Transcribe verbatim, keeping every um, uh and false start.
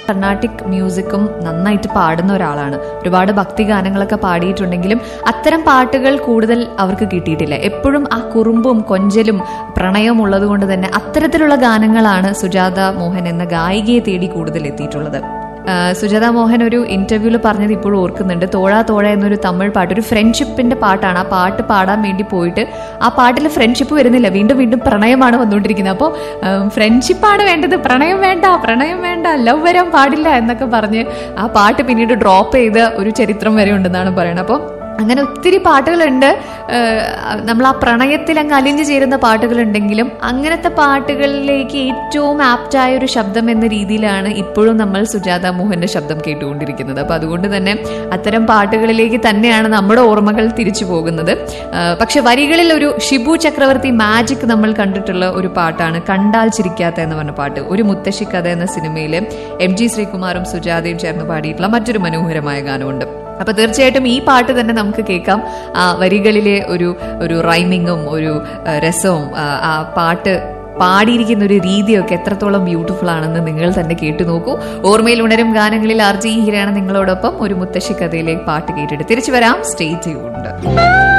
കർണാട്ടിക് മ്യൂസിക്കും നന്നായിട്ട് പാടുന്ന ഒരാളാണ്. ഒരുപാട് ഭക്തി ഗാനങ്ങളൊക്കെ പാടിയിട്ടുണ്ടെങ്കിലും അത്തരം പാട്ടുകൾ കൂടുതൽ അവർക്ക് കിട്ടിയിട്ടില്ല. എപ്പോഴും ആ കുറുമ്പും കൊഞ്ചലും പ്രണയവും ഉള്ളത് കൊണ്ട് തന്നെ അത്തരത്തിലുള്ള ഗാനങ്ങളാണ് സുജാത മോഹൻ എന്ന ഗായികയെ തേടി കൂടുതൽ എത്തിയിട്ടുള്ളത്. സുജാത മോഹൻ ഒരു ഇന്റർവ്യൂവിൽ പറഞ്ഞത് ഇപ്പോഴും ഓർക്കുന്നുണ്ട്. തോഴ തോഴ എന്നൊരു തമിഴ് പാട്ട്, ഒരു ഫ്രണ്ട്ഷിപ്പിന്റെ പാട്ടാണ്. ആ പാട്ട് പാടാൻ വേണ്ടി പോയിട്ട് ആ പാട്ടിൽ ഫ്രണ്ട്ഷിപ്പ് വരുന്നില്ല, വീണ്ടും വീണ്ടും പ്രണയമാണ് വന്നുകൊണ്ടിരിക്കുന്നത്. അപ്പോൾ ഫ്രണ്ട്ഷിപ്പാണ് വേണ്ടത്, പ്രണയം വേണ്ട, പ്രണയം വേണ്ട, ലവ് വരാൻ പാടില്ല എന്നൊക്കെ പറഞ്ഞ് ആ പാട്ട് പിന്നീട് ഡ്രോപ്പ് ചെയ്ത ഒരു ചരിത്രം വരെ ഉണ്ടെന്നാണ് പറയുന്നത്. അപ്പോൾ അങ്ങനെ ഒത്തിരി പാട്ടുകളുണ്ട്. നമ്മൾ ആ പ്രണയത്തിൽ അങ്ങ് അലിഞ്ഞു ചേരുന്ന പാട്ടുകളുണ്ടെങ്കിലും അങ്ങനത്തെ പാട്ടുകളിലേക്ക് ഏറ്റവും ആപ്റ്റായ ഒരു ശബ്ദം എന്ന രീതിയിലാണ് ഇപ്പോഴും നമ്മൾ സുജാത മോഹന്റെ ശബ്ദം കേട്ടുകൊണ്ടിരിക്കുന്നത്. അപ്പൊ അതുകൊണ്ട് തന്നെ അത്തരം പാട്ടുകളിലേക്ക് തന്നെയാണ് നമ്മുടെ ഓർമ്മകൾ തിരിച്ചു പോകുന്നത്. പക്ഷെ വരികളിൽ ഒരു ഷിബു ചക്രവർത്തി മാജിക് നമ്മൾ കണ്ടിട്ടുള്ള ഒരു പാട്ടാണ് കണ്ടാൽ ചിരിക്കാത്ത എന്ന് പറഞ്ഞ പാട്ട്. ഒരു മുത്തശ്ശി കഥ എന്ന സിനിമയില് എം ജി ശ്രീകുമാറും സുജാതയും ചേർന്ന് പാടിയിട്ടുള്ള മറ്റൊരു മനോഹരമായ ഗാനമുണ്ട്. അപ്പൊ തീർച്ചയായിട്ടും ഈ പാട്ട് തന്നെ നമുക്ക് കേൾക്കാം. ആ വരികളിലെ ഒരു ഒരു റൈമിങ്ങും ഒരു രസവും ആ പാട്ട് പാടിയിരിക്കുന്ന ഒരു രീതിയൊക്കെ എത്രത്തോളം ബ്യൂട്ടിഫുൾ ആണെന്ന് നിങ്ങൾ തന്നെ കേട്ടു നോക്കൂ. ഓർമ്മയിൽ ഉണരും ഗാനങ്ങളിൽ ആർ ജി ഹീരയാണ് നിങ്ങളോടൊപ്പം. ഒരു മുത്തശ്ശി കഥയിലെ പാട്ട് കേട്ടിട്ട് തിരിച്ചു വരാം. Stay tuned.